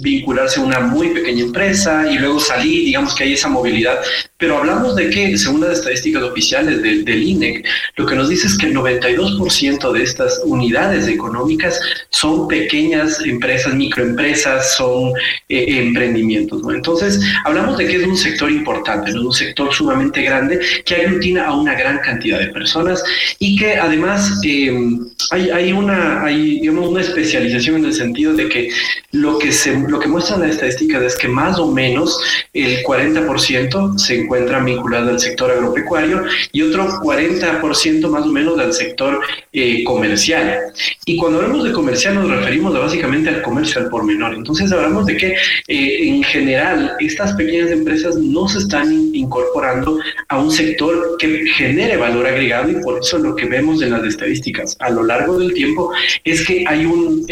vincularse a una muy pequeña empresa y luego salir, digamos que hay esa movilidad. Pero hablamos de que, según las estadísticas oficiales del INEC, lo que nos dice es que el 92% de estas unidades económicas son pequeñas empresas, microempresas, son emprendimientos, ¿no? Entonces, hablamos de que es un sector importante, ¿no? Un sector sumamente grande que aglutina a una gran cantidad de personas y que además hay digamos, una especialización en el sentido de que lo que muestran las estadísticas es que más o menos el 40% se encuentra vinculado al sector agropecuario y otro 40% más o menos al sector comercial. Y cuando hablamos de comercial nos referimos básicamente al comercio al por menor. Entonces hablamos de que en general estas pequeñas empresas no se están incorporando a un sector que genere valor agregado y por eso lo que vemos en las estadísticas a lo largo del tiempo es que hay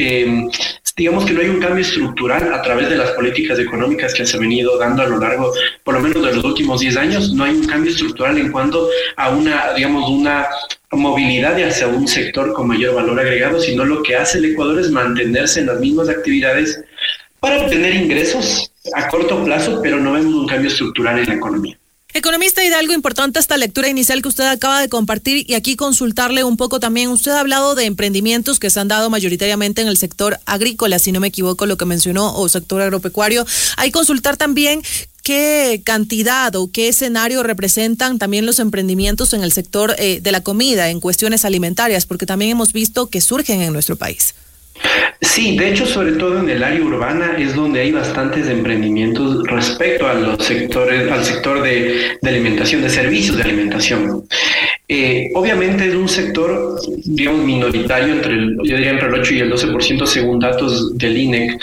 digamos que no hay un cambio estructural a través de las políticas económicas que se han venido dando a lo largo, por lo menos de los últimos 10 años, no hay un cambio estructural en cuanto a una movilidad hacia un sector con mayor valor agregado, sino lo que hace el Ecuador es mantenerse en las mismas actividades para obtener ingresos a corto plazo, pero no vemos un cambio estructural en la economía. Economista Hidalgo, importante esta lectura inicial que usted acaba de compartir y aquí consultarle un poco también. Usted ha hablado de emprendimientos que se han dado mayoritariamente en el sector agrícola, si no me equivoco lo que mencionó, o sector agropecuario. Hay que consultar también qué cantidad o qué escenario representan también los emprendimientos en el sector de la comida, en cuestiones alimentarias, porque también hemos visto que surgen en nuestro país. Sí, de hecho, sobre todo en el área urbana es donde hay bastantes emprendimientos respecto a los sectores, al sector de alimentación, de servicios de alimentación. Obviamente es un sector, digamos, minoritario, yo diría entre el 8 y el 12% según datos del INEC,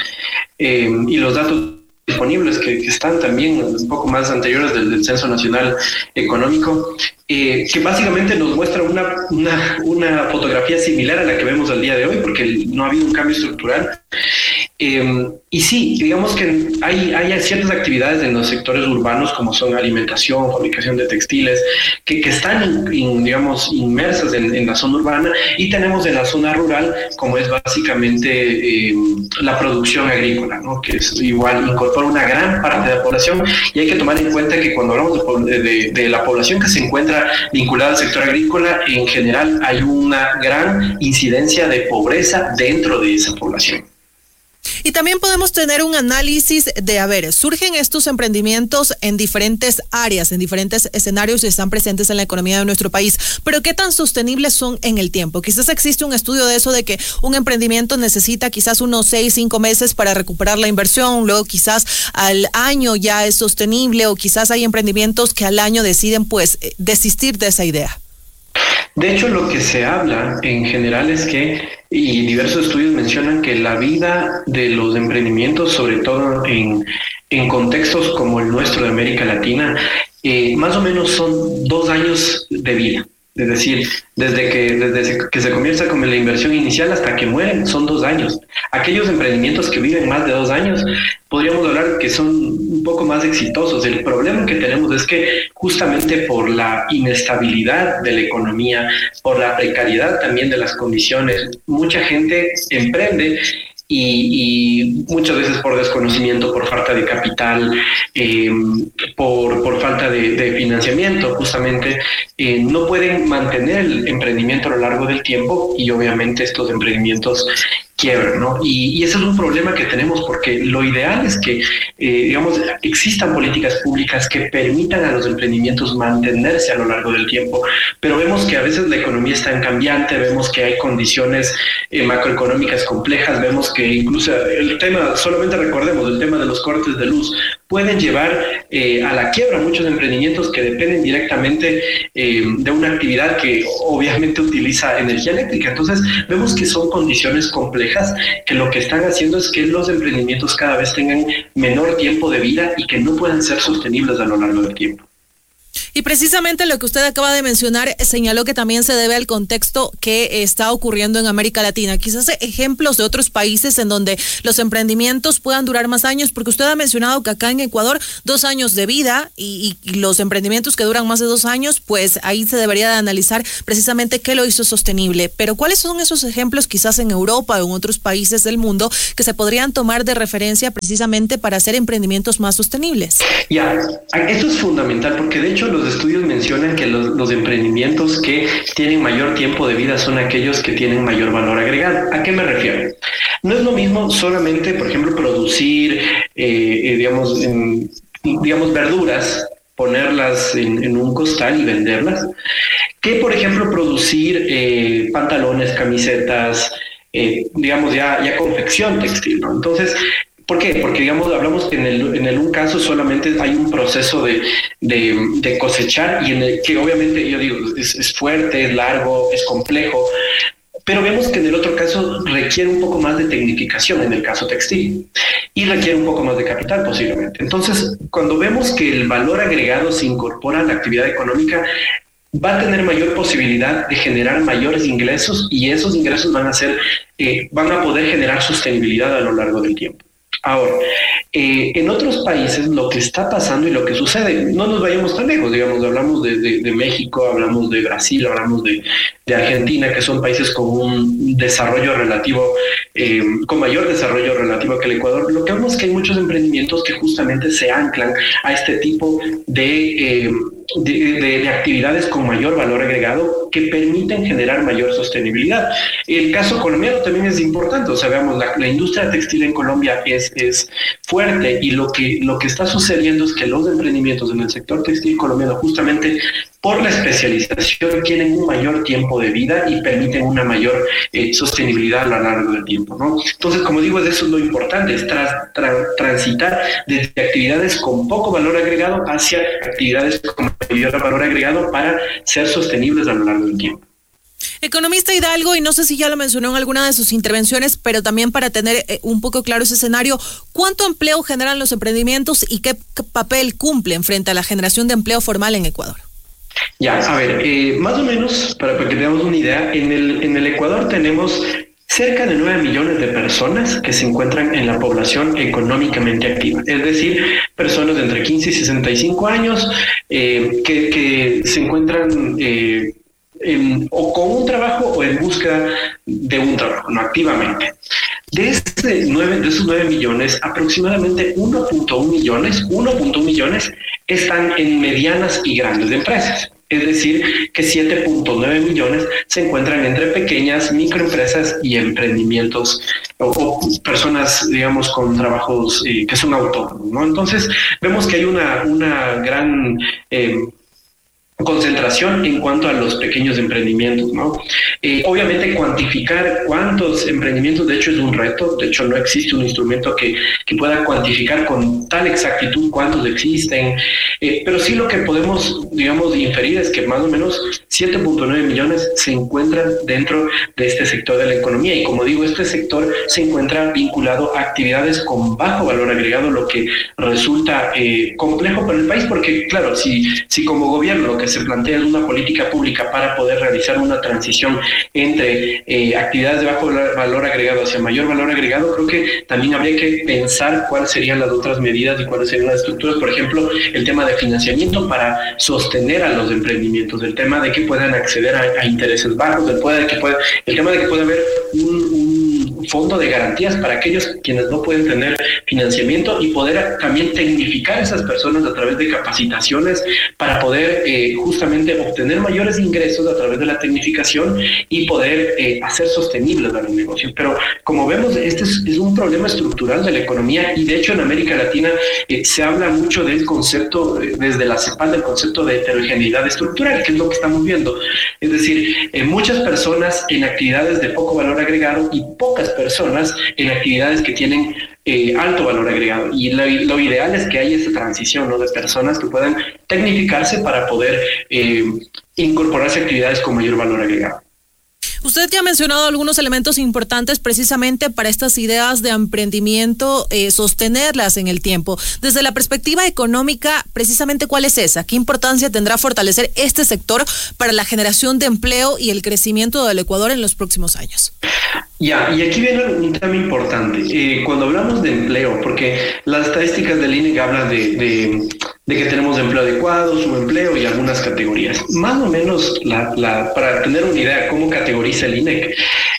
y los datos disponibles que están también un poco más anteriores del Censo Nacional Económico, que básicamente nos muestra una fotografía similar a la que vemos al día de hoy, porque no ha habido un cambio estructural. Y sí, digamos que hay ciertas actividades en los sectores urbanos, como son alimentación, fabricación de textiles, que están, digamos, inmersas en la zona urbana, y tenemos en la zona rural, como es básicamente la producción agrícola, ¿no? Que es igual, incorpora una gran parte de la población, y hay que tomar en cuenta que cuando hablamos de la población que se encuentra vinculada al sector agrícola, en general hay una gran incidencia de pobreza dentro de esa población. Y también podemos tener un análisis de, surgen estos emprendimientos en diferentes áreas, en diferentes escenarios y están presentes en la economía de nuestro país, pero ¿qué tan sostenibles son en el tiempo? Quizás existe un estudio de eso, de que un emprendimiento necesita quizás unos 6, 5 meses para recuperar la inversión, luego quizás al año ya es sostenible, o quizás hay emprendimientos que al año deciden pues desistir de esa idea. De hecho, lo que se habla en general es que, y diversos estudios mencionan que la vida de los emprendimientos, sobre todo en contextos como el nuestro de América Latina, más o menos son 2 años de vida. Es decir, desde que se comienza con la inversión inicial hasta que mueren, son 2 años. Aquellos emprendimientos que viven más de 2 años, podríamos hablar que son un poco más exitosos. El problema que tenemos es que justamente por la inestabilidad de la economía, por la precariedad también de las condiciones, mucha gente emprende y muchas veces por desconocimiento, por falta de capital, por falta de financiamiento, justamente no pueden mantener el emprendimiento a lo largo del tiempo, y obviamente estos emprendimientos quiebran, ¿no? Y ese es un problema que tenemos, porque lo ideal es que, digamos, existan políticas públicas que permitan a los emprendimientos mantenerse a lo largo del tiempo, pero vemos que a veces la economía está en cambiante, vemos que hay condiciones macroeconómicas complejas, vemos que incluso solamente recordemos el tema de los cortes de luz, pueden llevar a la quiebra muchos emprendimientos que dependen directamente de una actividad que obviamente utiliza energía eléctrica. Entonces vemos que son condiciones complejas que lo que están haciendo es que los emprendimientos cada vez tengan menor tiempo de vida y que no puedan ser sostenibles a lo largo del tiempo. Y precisamente lo que usted acaba de mencionar señaló que también se debe al contexto que está ocurriendo en América Latina. Quizás ejemplos de otros países en donde los emprendimientos puedan durar más años, porque usted ha mencionado que acá en Ecuador 2 años de vida y los emprendimientos que duran más de 2 años, pues ahí se debería de analizar precisamente qué lo hizo sostenible. Pero ¿cuáles son esos ejemplos quizás en Europa o en otros países del mundo que se podrían tomar de referencia precisamente para hacer emprendimientos más sostenibles? Ya, esto es fundamental porque de hecho los estudios mencionan que los emprendimientos que tienen mayor tiempo de vida son aquellos que tienen mayor valor agregado. ¿A qué me refiero? No es lo mismo solamente, por ejemplo, producir, digamos, verduras, ponerlas en un costal y venderlas, que, por ejemplo, producir pantalones, camisetas, digamos, ya confección textil, ¿no? Entonces, ¿por qué? Porque, digamos, hablamos que en un caso solamente hay un proceso de cosechar y en el que obviamente, yo digo, es fuerte, es largo, es complejo, pero vemos que en el otro caso requiere un poco más de tecnificación, en el caso textil, y requiere un poco más de capital posiblemente. Entonces, cuando vemos que el valor agregado se incorpora a la actividad económica, va a tener mayor posibilidad de generar mayores ingresos y esos ingresos van a poder generar sostenibilidad a lo largo del tiempo. Ahora, en otros países lo que está pasando y lo que sucede, no nos vayamos tan lejos, digamos, hablamos de México, hablamos de Brasil, hablamos de Argentina, que son países con un desarrollo relativo, con mayor desarrollo relativo que el Ecuador. Lo que vemos es que hay muchos emprendimientos que justamente se anclan a este tipo de actividades con mayor valor agregado que permiten generar mayor sostenibilidad. El caso colombiano también es importante, o sea, veamos, la industria textil en Colombia es fuerte y lo que está sucediendo es que los emprendimientos en el sector textil colombiano justamente por la especialización tienen un mayor tiempo de vida y permiten una mayor sostenibilidad a lo largo del tiempo, ¿no? Entonces, como digo, eso es lo importante, es transitar desde actividades con poco valor agregado hacia actividades con mayor valor agregado para ser sostenibles a lo largo del tiempo. Economista Hidalgo, y no sé si ya lo mencionó en alguna de sus intervenciones, pero también para tener un poco claro ese escenario, ¿cuánto empleo generan los emprendimientos y qué papel cumplen frente a la generación de empleo formal en Ecuador? Ya, a ver, más o menos, para que tengamos una idea, en el Ecuador tenemos cerca de 9 millones de personas que se encuentran en la población económicamente activa, es decir, personas de entre 15 y 65 años que se encuentran o con un trabajo o en busca de un trabajo, no activamente. De esos 9 millones, aproximadamente 1.1 millones están en medianas y grandes empresas. Es decir, que 7.9 millones se encuentran entre pequeñas, microempresas y emprendimientos o personas, digamos, con trabajos que son autónomos, ¿no? Entonces, vemos que hay una gran concentración en cuanto a los pequeños emprendimientos, ¿no? Obviamente cuantificar cuántos emprendimientos, de hecho es un reto, de hecho no existe un instrumento que pueda cuantificar con tal exactitud cuántos existen, pero sí lo que podemos, digamos, inferir es que más o menos 7.9 millones se encuentran dentro de este sector de la economía y como digo, este sector se encuentra vinculado a actividades con bajo valor agregado, lo que resulta complejo para el país porque, claro, si como gobierno lo que se plantea es una política pública para poder realizar una transición entre actividades de bajo valor agregado hacia mayor valor agregado, creo que también habría que pensar cuáles serían las otras medidas y cuáles serían las estructuras, por ejemplo, el tema de financiamiento para sostener a los emprendimientos, el tema de que puedan acceder a intereses bajos, el tema de que pueda haber un fondo de garantías para aquellos quienes no pueden tener financiamiento y poder también tecnificar a esas personas a través de capacitaciones para poder justamente obtener mayores ingresos a través de la tecnificación y poder hacer sostenibles los negocios. Pero como vemos, este es un problema estructural de la economía y de hecho en América Latina se habla mucho del concepto, desde la CEPAL, del concepto de heterogeneidad estructural, que es lo que estamos viendo. Es decir, muchas personas en actividades de poco valor agregado y pocas personas en actividades que tienen alto valor agregado. Y lo ideal es que haya esa transición, ¿no?, de personas que puedan tecnificarse para poder incorporarse a actividades con mayor valor agregado. Usted ya ha mencionado algunos elementos importantes precisamente para estas ideas de emprendimiento, sostenerlas en el tiempo. Desde la perspectiva económica, precisamente, ¿cuál es esa? ¿Qué importancia tendrá fortalecer este sector para la generación de empleo y el crecimiento del Ecuador en los próximos años? Ya, y aquí viene un tema importante. Cuando hablamos de empleo, porque las estadísticas del INEC hablan de que tenemos empleo adecuado, subempleo y algunas categorías. Más o menos, para tener una idea de cómo categoriza el INEC,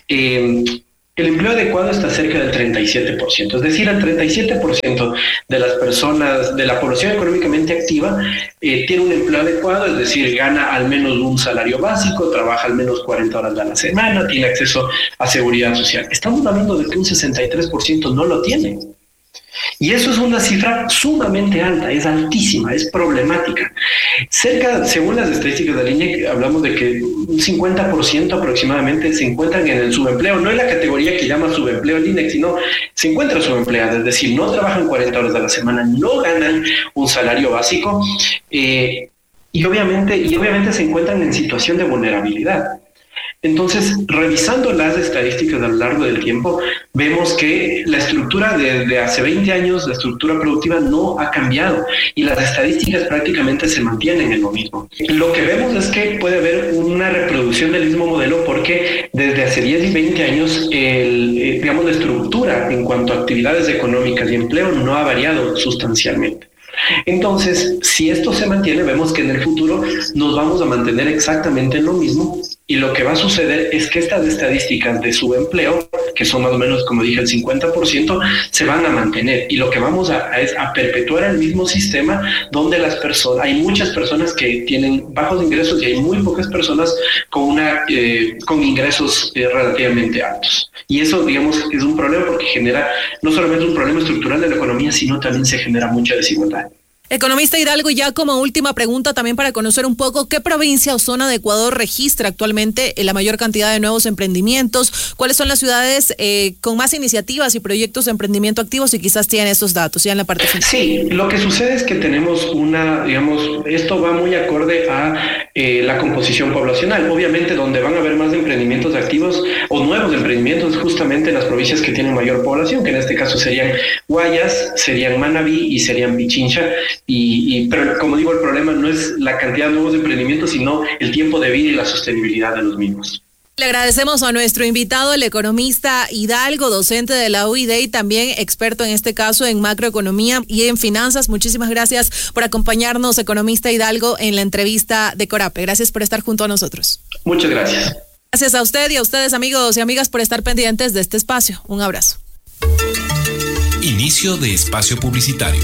el empleo adecuado está cerca del 37%, es decir, el 37% de las personas, de la población económicamente activa, tiene un empleo adecuado, es decir, gana al menos un salario básico, trabaja al menos 40 horas a la semana, tiene acceso a seguridad social. Estamos hablando de que un 63% no lo tiene. Y eso es una cifra sumamente alta, es altísima, es problemática. Según las estadísticas del INEC, hablamos de que un 50% aproximadamente se encuentran en el subempleo, no en la categoría que llama subempleo el INEC, sino se encuentran subempleadas, es decir, no trabajan 40 horas a la semana, no ganan un salario básico y obviamente se encuentran en situación de vulnerabilidad. Entonces, revisando las estadísticas a lo largo del tiempo, vemos que la estructura de hace 20 años, la estructura productiva no ha cambiado y las estadísticas prácticamente se mantienen en lo mismo. Lo que vemos es que puede haber una reproducción del mismo modelo porque desde hace 10 y 20 años, la estructura en cuanto a actividades económicas y empleo no ha variado sustancialmente. Entonces, si esto se mantiene, vemos que en el futuro nos vamos a mantener exactamente en lo mismo y lo que va a suceder es que estas estadísticas de subempleo, que son más o menos, como dije, el 50%, se van a mantener y lo que vamos es a perpetuar el mismo sistema donde hay muchas personas que tienen bajos ingresos y hay muy pocas personas con ingresos relativamente altos. Y eso, digamos, es un problema porque genera no solamente un problema estructural de la economía, sino también se genera mucha desigualdad. Economista Hidalgo, ya como última pregunta también para conocer un poco, ¿qué provincia o zona de Ecuador registra actualmente la mayor cantidad de nuevos emprendimientos? ¿Cuáles son las ciudades con más iniciativas y proyectos de emprendimiento activos? Y quizás tienen esos datos ya en la parte final. Sí, lo que sucede es que tenemos esto va muy acorde a la composición poblacional. Obviamente donde van a haber más emprendimientos activos o nuevos emprendimientos justamente en las provincias que tienen mayor población, que en este caso serían Guayas, serían Manabí y serían Pichincha. Pero como digo, el problema no es la cantidad de nuevos emprendimientos, sino el tiempo de vida y la sostenibilidad de los mismos. Le agradecemos a nuestro invitado, el economista Hidalgo, docente de la UID y también experto en este caso en macroeconomía y en finanzas. Muchísimas gracias por acompañarnos, economista Hidalgo, en la entrevista de Corape. Gracias por estar junto a nosotros. Muchas gracias. Gracias a usted y a ustedes, amigos y amigas, por estar pendientes de este espacio. Un abrazo. Inicio de espacio publicitario.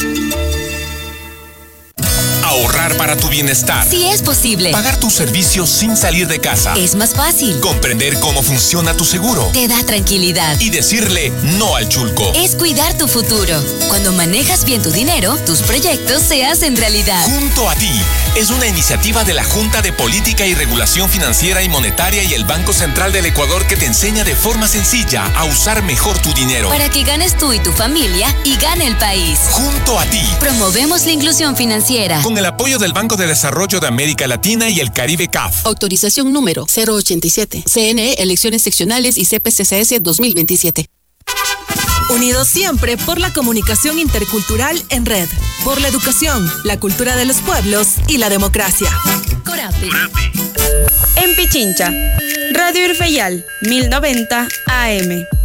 Ahorrar para tu bienestar. Sí es posible. Pagar tus servicios sin salir de casa. Es más fácil. Comprender cómo funciona tu seguro. Te da tranquilidad. Y decirle no al chulco. Es cuidar tu futuro. Cuando manejas bien tu dinero, tus proyectos se hacen realidad. Junto a ti es una iniciativa de la Junta de Política y Regulación Financiera y Monetaria y el Banco Central del Ecuador que te enseña de forma sencilla a usar mejor tu dinero. Para que ganes tú y tu familia y gane el país. Junto a ti. Promovemos la inclusión financiera. Con el apoyo del Banco de Desarrollo de América Latina y el Caribe CAF. Autorización número 087. CNE, elecciones seccionales y CPCCS 2027. Unidos siempre por la comunicación intercultural en red, por la educación, la cultura de los pueblos y la democracia. Corape. En Pichincha, Radio Irfeyal, 1090 AM.